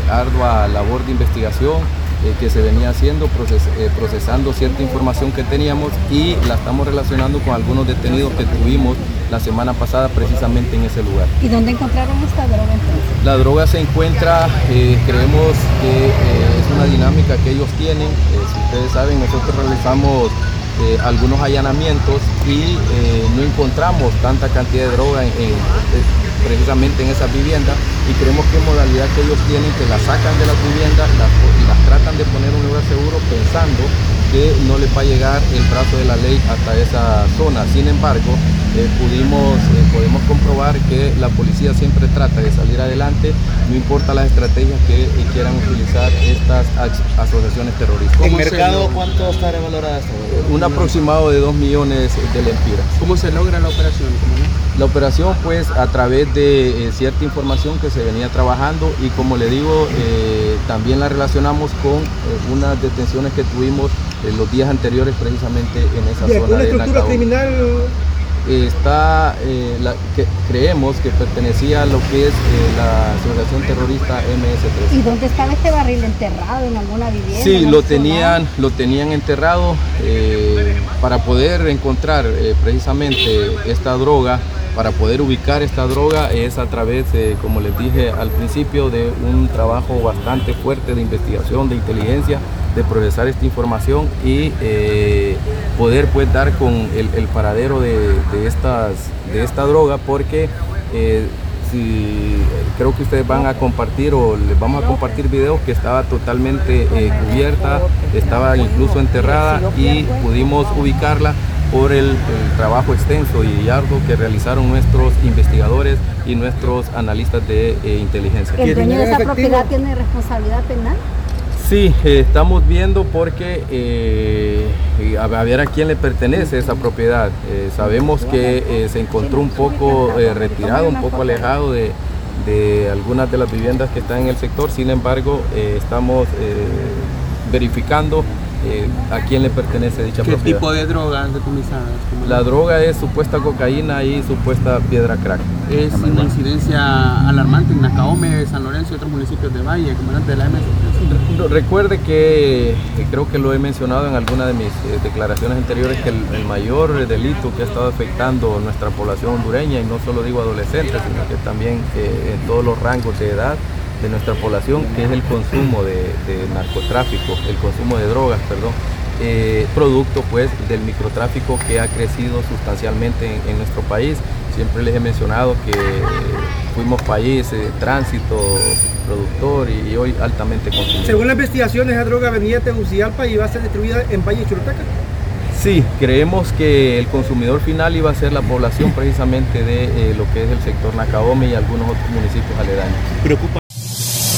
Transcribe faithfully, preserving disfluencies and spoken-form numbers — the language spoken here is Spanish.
ardua labor de investigación eh, que se venía haciendo, proces, eh, procesando cierta información que teníamos y la estamos relacionando con algunos detenidos que tuvimos la semana pasada precisamente en ese lugar. ¿Y dónde encontraron esta droga entonces? La droga se encuentra, eh, creemos que eh, es una dinámica que ellos tienen. Eh, si ustedes saben, nosotros realizamos eh, algunos allanamientos y eh, no encontramos tanta cantidad de droga en, en, precisamente en esas viviendas, y creemos que es modalidad que ellos tienen, que la sacan de las viviendas y las, las tratan de poner en un lugar seguro pensando que no les va a llegar el brazo de la ley hasta esa zona. Sin embargo, eh, pudimos, eh, podemos comprobar que la policía siempre trata de salir adelante, no importa las estrategias que eh, quieran utilizar estas asociaciones terroristas. ¿En mercado cuánto está revalorada esta droga? Un aproximado de dos millones de lempiras. ¿Cómo se logra la operación? La operación, pues, a través de eh, cierta información que se venía trabajando, y como le digo, eh, también la relacionamos con eh, unas detenciones que tuvimos eh, los días anteriores precisamente en esa ¿Y zona alguna de estructura Nacaome. criminal? Eh, está, eh, la, que creemos que pertenecía a lo que es eh, la asociación terrorista eme ese tres. ¿Y dónde estaba este barril enterrado? ¿En alguna vivienda? Sí, lo tenían, lo tenían enterrado. Eh, para poder encontrar eh, precisamente esta droga, para poder ubicar esta droga, es a través, de, como les dije al principio, de un trabajo bastante fuerte de investigación, de inteligencia, de procesar esta información y eh, poder, pues, dar con el, el paradero de, de, estas, de esta droga, porque eh, si, creo que ustedes van a compartir o les vamos a compartir videos que estaba totalmente eh, cubierta, estaba incluso enterrada, y pudimos ubicarla por el, el trabajo extenso y arduo que realizaron nuestros investigadores y nuestros analistas de eh, inteligencia. ¿El dueño de esa propiedad tiene responsabilidad penal? Sí, eh, estamos viendo porque eh, a, a ver a quién le pertenece esa propiedad. Eh, sabemos que eh, se encontró un poco eh, retirado, un poco alejado de, de algunas de las viviendas que están en el sector. Sin embargo, eh, estamos eh, verificando Eh, a quién le pertenece dicha ¿Qué propiedad. ¿Qué tipo de drogas decomisadas? La droga es supuesta cocaína y supuesta piedra crack. Es una incidencia alarmante en Nacaome, San Lorenzo y otros municipios de Valle, comandante de la eme ese tres. Recuerde que, que creo que lo he mencionado en alguna de mis eh, declaraciones anteriores, que el, el mayor delito que ha estado afectando nuestra población hondureña, y no solo digo adolescentes, sino que también eh, en todos los rangos de edad de nuestra población, que es el consumo de, de narcotráfico, el consumo de drogas, perdón, eh, producto, pues, del microtráfico que ha crecido sustancialmente en, en nuestro país. Siempre les he mencionado que fuimos país de tránsito, productor y, y hoy altamente consumidor. Según las investigaciones, la droga venía de Tegucigalpa y iba a ser distribuida en Valle y Choluteca. Sí, creemos que el consumidor final iba a ser la población precisamente de eh, lo que es el sector Nacaome y algunos otros municipios aledaños. ¿Preocupa